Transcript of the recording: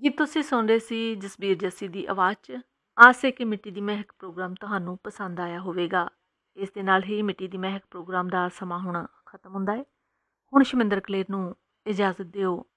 ਗੀਤ ਤੁਸੀਂ ਸੁਣ ਰਹੇ ਸੀ ਜਸਬੀਰ ਜੱਸੀ ਦੀ ਆਵਾਜ਼ 'ਚ। ਆਸ ਹੈ ਕਿ ਮਿੱਟੀ ਦੀ ਮਹਿਕ ਪ੍ਰੋਗਰਾਮ ਤੁਹਾਨੂੰ ਪਸੰਦ ਆਇਆ ਹੋਵੇਗਾ। ਇਸ ਦੇ ਨਾਲ ਹੀ ਮਿੱਟੀ ਦੀ ਮਹਿਕ ਪ੍ਰੋਗਰਾਮ ਦਾ ਸਮਾਂ ਹੁਣ ਖਤਮ ਹੁੰਦਾ ਹੈ। ਹੁਣ ਸ਼ਮਿੰਦਰ ਕਲੇਰ ਨੂੰ ਇਜਾਜ਼ਤ ਦਿਓ।